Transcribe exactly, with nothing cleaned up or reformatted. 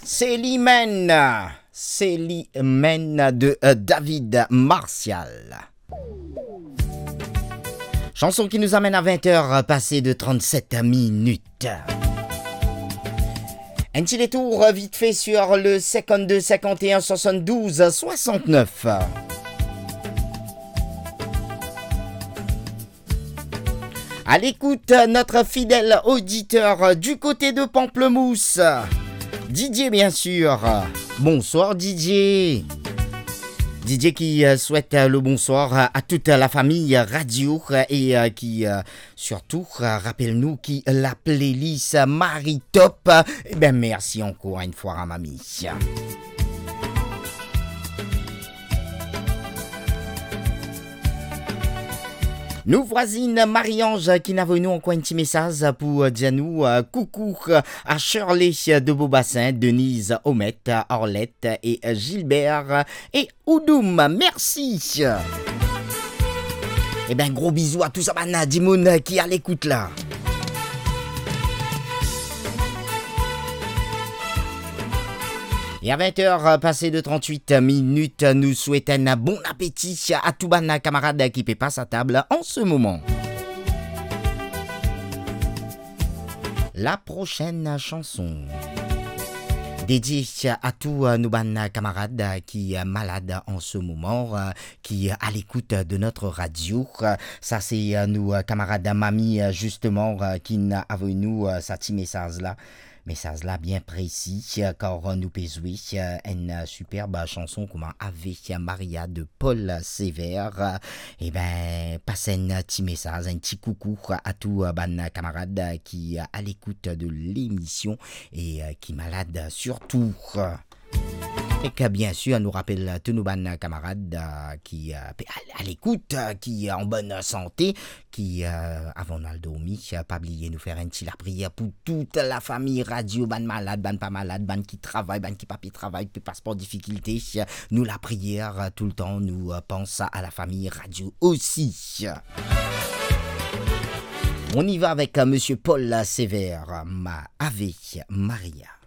Célimène, Célimène de euh, David Martial. Chanson qui nous amène à vingt heures passées de trente-sept minutes. Un petit détour vite fait sur le cinquante-deux cinquante et un soixante-douze soixante-neuf. À l'écoute, notre fidèle auditeur du côté de Pamplemousse. Didier, bien sûr. Bonsoir, Didier. Didier qui souhaite le bonsoir à toute la famille radio et qui, surtout, rappelle-nous qui la playlist Marie Top. Eh bien, merci encore une fois à mamie. Nous voisine Marie-Ange qui n'a venu encore un petit message pour dire nous euh, coucou à Shirley de Beaubassin, Denise, Omette, Orlette et Gilbert et Oudoum. Merci. Eh bien, gros bisous à tous à Dimoun qui est à l'écoute là. Et à vingt heures passées de trente-huit minutes, nous souhaitons un bon appétit à tous les camarades qui passent à table en ce moment. La prochaine chanson dédiée à tous nos camarades qui sont malades en ce moment, qui sont à l'écoute de notre radio. Ça, c'est nos camarades mamie, justement, qui ont avec nous ce petit message-là. Message là bien précis, car nous pézoué une superbe chanson comme avec Maria de Paul Sévère. Et ben, passez un petit message, un petit coucou à tous les camarades qui à l'écoute de l'émission et qui malades surtout. Et que bien sûr, nous rappelle tous nos bonnes camarades euh, qui euh, à l'écoute, euh, qui en bonne santé, qui euh, avant de dormir, pas oublier nous faire un petit la prière pour toute la famille radio, ban malade, ban pas malade, ban qui travaille, ban qui papier travaille, qui passe pas difficulté. Nous la prière tout le temps, nous euh, pensons à la famille radio aussi. On y va avec euh, Monsieur Paul Sévère, ma avec Maria.